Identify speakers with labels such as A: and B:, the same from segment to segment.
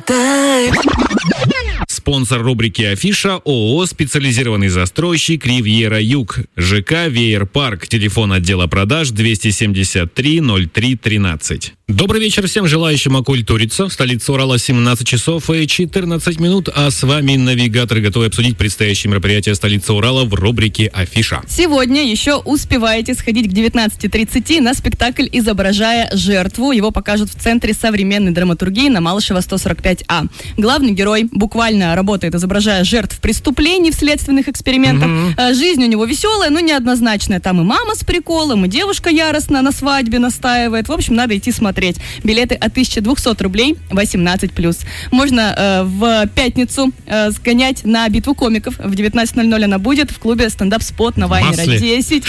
A: Тайм.
B: Спонсор рубрики «Афиша» ООО «Специализированный застройщик Ривьера Юг». ЖК «Веер Парк». Телефон отдела продаж 273 03 13. Добрый вечер всем желающим окультуриться. В столице Урала 17 часов и 14 минут. А с вами навигатор, готовы обсудить предстоящие мероприятия столицы Урала в рубрике «Афиша».
C: Сегодня еще успеваете сходить к 19:30 на спектакль «Изображая жертву». Его покажут в Центре современной драматургии на Малышева 145А. Главный герой буквально работает, изображая жертв преступлений в следственных экспериментах. Жизнь у него веселая, но неоднозначная. Там и мама с приколом, и девушка яростно на свадьбе настаивает. В общем, надо идти смотреть. Билеты от 1200 рублей 18+. Можно в пятницу сгонять на битву комиков. В 19:00 она будет в клубе «Стендап-спот» на Вайнера 10.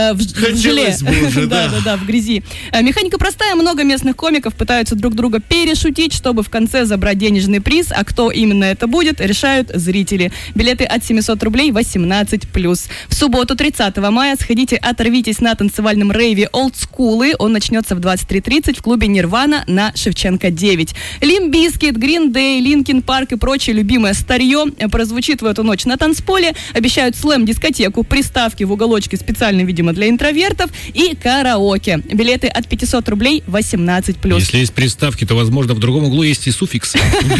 C: В желе. Да, в грязи. Механика простая. Много местных комиков пытаются друг друга перешутить, чтобы в конце забрать денежный приз. А кто именно это будет, решают зрители. Билеты от 700 рублей 18+. В субботу, 30 мая, сходите, оторвитесь на танцевальном рейве «Олдскулы». Он начнется в 23:30 в клубе «Нирвана» на Шевченко 9. Лимп Бизкит, Грин Дэй, Линкин Парк и прочее любимое старье прозвучит в эту ночь на танцполе. Обещают слэм-дискотеку, приставки в уголочке специально, видимо, для интровертов и караоке. Билеты от 500 рублей 18+.
B: Если есть приставки, то, возможно, в другом углу есть и суффикс.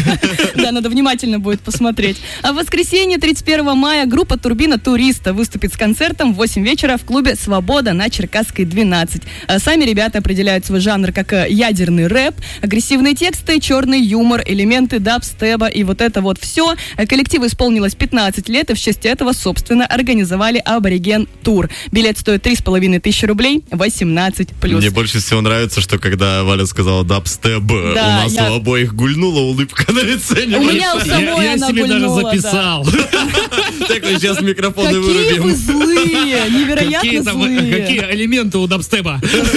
C: Да, надо внимательно будет посмотреть. А в воскресенье, 31 мая, группа «Турбина Туриста» выступит с концертом в 8 вечера в клубе «Свобода» на Черкасской 12. Сами ребята определяют свой жанр как ядерный рэп, агрессивные тексты, черный юмор, элементы дабстеба и вот это вот все. Коллективу исполнилось 15 лет, и в честь этого, собственно, организовали Абориген-тур. Билет стоит 3500 рублей 18+.
D: Мне больше всего нравится, что когда Валя сказала дабстеб, у нас у обоих гульнула улыбка на лице.
C: У меня у самой она
B: себе даже
C: гульнула,
B: записал.
D: Так, мы сейчас микрофоны вырубим.
C: Какие вы злые, невероятно злые.
B: Какие элементы у дабстеба?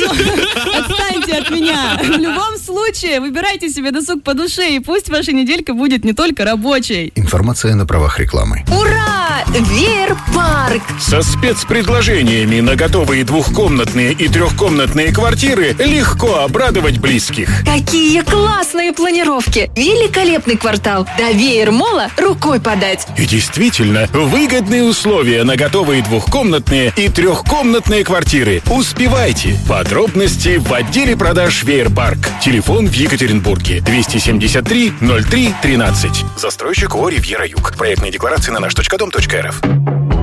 C: Отстаньте от меня. В любом случае, выбирайте себе досуг по душе, и пусть ваша неделька будет не только рабочей.
E: Информация на правах рекламы.
A: Ура! Веер Парк.
F: Со спецпредложениями на готовые двухкомнатные и трехкомнатные квартиры легко обрадовать близких.
A: Какие классные планировки. Великолепный квартал. До Веер-мола рукой подать.
F: И действительно, выгодные условия на готовые двухкомнатные и трехкомнатные квартиры. Успевайте. Подробности в отделе продаж Веер Парк. Телефон в Екатеринбурге 273 03 13. Застройщик ООО «Ривьера Юг». Проектные декларации на наш.дом.рф.